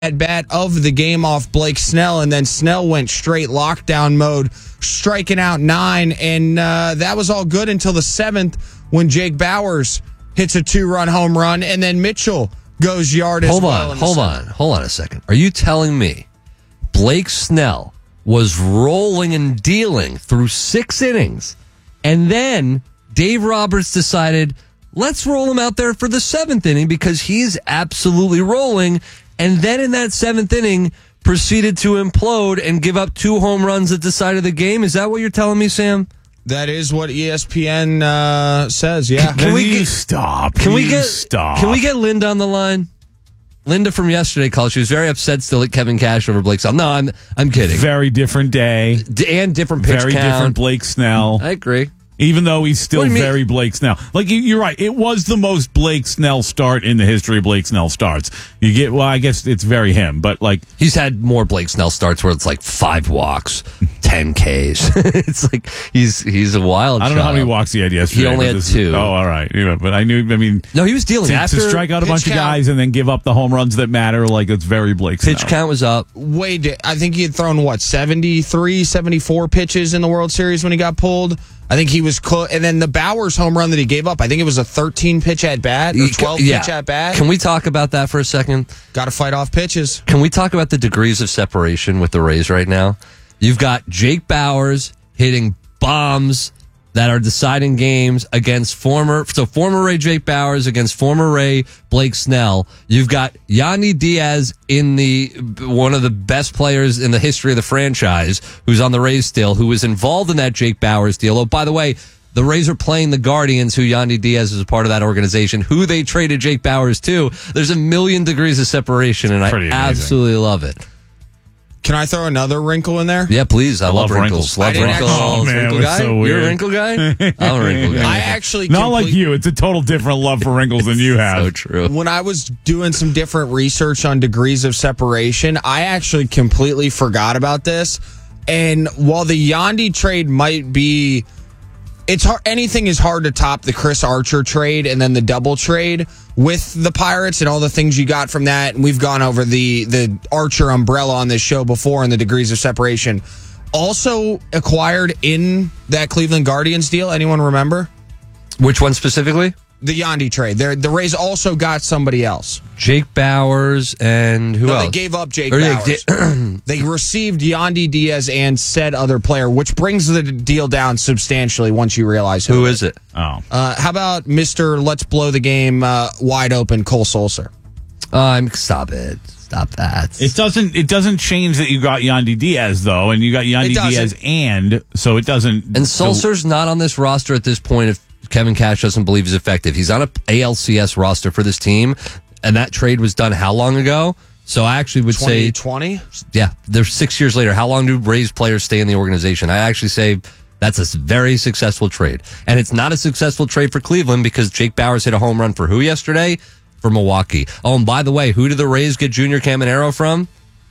at bat of the game off Blake Snell, and then Snell went straight lockdown mode, striking out 9, and that was all good until the 7th when Jake Bauers hits a 2-run home run, and then Mitchell goes yard as well. Hold on a second. Are you telling me Blake Snell was rolling and dealing through 6 innings, and then Dave Roberts decided, let's roll him out there for the 7th inning because he's absolutely rolling, and then in that 7th inning proceeded to implode and give up 2 home runs at the side of the game? Is that what you're telling me, Sam? That is what ESPN says, yeah. Can we stop? Can we get Linda on the line? Linda from yesterday called. She was very upset still at Kevin Cash over Blake Snell. No, I'm kidding. Very different day. And different pitch Very count. different Blake Snell. I agree. Even though he's still very Blake Snell. Like, you're right. It was the most Blake Snell start in the history of Blake Snell starts. I guess it's very him, but like. He's had more Blake Snell starts where it's like 5 walks, 10 Ks. It's like he's a wild I don't know how many walks he had yesterday. He only had 2. All right. But no, he was dealing to after. To strike out a bunch of guys and then give up the home runs that matter, like, it's very Blake Snell. Pitch count was up. I think he had thrown, 73, 74 pitches in the World Series when he got pulled. I think he was close. And then the Bauers home run that he gave up, I think it was a 13-pitch at-bat or 12-pitch at-bat. Can we talk about that for a second? Got to fight off pitches. Can we talk about the degrees of separation with the Rays right now? You've got Jake Bauers hitting bombs that are deciding games against former Ray Jake Bauers against former Ray Blake Snell. You've got Yandy Diaz in one of the best players in the history of the franchise, who's on the Rays still, who was involved in that Jake Bauers deal. Oh, by the way, the Rays are playing the Guardians, who Yandy Diaz is a part of that organization, who they traded Jake Bauers to. There's a million degrees of separation, and I absolutely love it. Can I throw another wrinkle in there? Yeah, please. I love wrinkles. Love wrinkles. Oh, man, wrinkle guy? So you're a wrinkle guy? I'm a wrinkle guy. I actually not like you. It's a total different love for wrinkles than you have. So true. When I was doing some different research on degrees of separation, I actually completely forgot about this. And while the Yandy trade might be, it's hard. Anything is hard to top the Chris Archer trade and then the double trade with the Pirates and all the things you got from that. And we've gone over the Archer umbrella on this show before and the degrees of separation. Also acquired in that Cleveland Guardians deal. Anyone remember? Which one specifically? The Yandy trade. The Rays also got somebody else. Jake Bauers and who else? They gave up Jake Bauers. They received Yandy Diaz and said other player, which brings the deal down substantially once you realize who is it. Oh. How about Mr. Let's Blow the Game wide open Cole Sulser? Stop it. Stop that. It doesn't change that you got Yandy Diaz, though, and you got Yandy Diaz so it doesn't. And Sulser's not on this roster at this point if Kevin Cash doesn't believe he's effective. He's on a ALCS roster for this team, and that trade was done how long ago? So I actually would say 2020. Yeah, they're 6 years later. How long do Rays players stay in the organization? I actually say that's a very successful trade. And it's not a successful trade for Cleveland because Jake Bauers hit a home run for who yesterday? For Milwaukee. Oh, and by the way, who did the Rays get Junior Caminero from?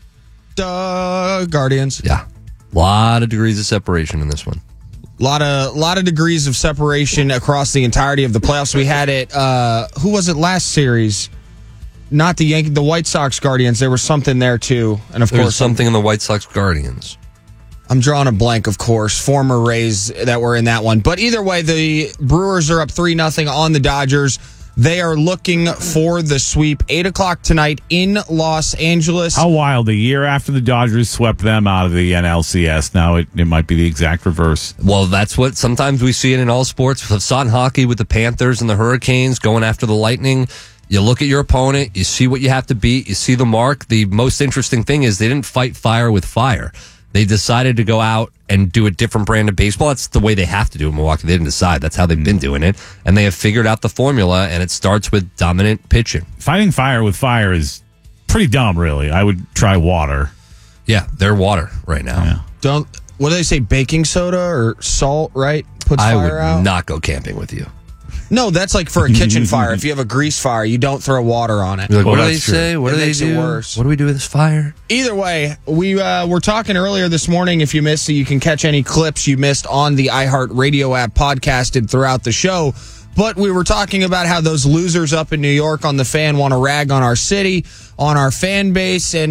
The Guardians. Yeah. A lot of degrees of separation in this one. Lot of degrees of separation across the entirety of the playoffs. We had it. Who was it last series? Not the White Sox Guardians. There was something there too, and of course something in the White Sox Guardians. I'm drawing a blank. Of course, former Rays that were in that one. But either way, the Brewers are up 3-0 on the Dodgers. They are looking for the sweep. 8:00 tonight in Los Angeles. How wild. A year after the Dodgers swept them out of the NLCS. Now it might be the exact reverse. Well, that's what sometimes we see it in all sports. We saw in hockey with the Panthers and the Hurricanes going after the Lightning. You look at your opponent, you see what you have to beat, you see the mark. The most interesting thing is they didn't fight fire with fire. They decided to go out and do a different brand of baseball. That's the way they have to do it in Milwaukee. They didn't decide. That's how they've been doing it. And they have figured out the formula, and it starts with dominant pitching. Fighting fire with fire is pretty dumb, really. I would try water. Yeah, they're water right now. Yeah. What do they say, baking soda or salt, right? Puts fire out? I would not go camping with you. No, that's like for a kitchen fire. If you have a grease fire, you don't throw water on it. Like, what do they say? What do they do? It worse. What do we do with this fire? Either way, we were talking earlier this morning. If you missed it, you can catch any clips you missed on the iHeartRadio app, podcasted throughout the show. But we were talking about how those losers up in New York on The Fan want to rag on our city, on our fan base, and